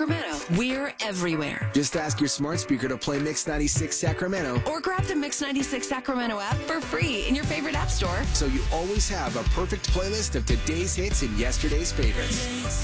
Sacramento. We're everywhere. Just ask your smart speaker to play Mix 96 Sacramento. Or grab the Mix 96 Sacramento app for free in your favorite app store. So you always have a perfect playlist of today's hits and yesterday's favorites.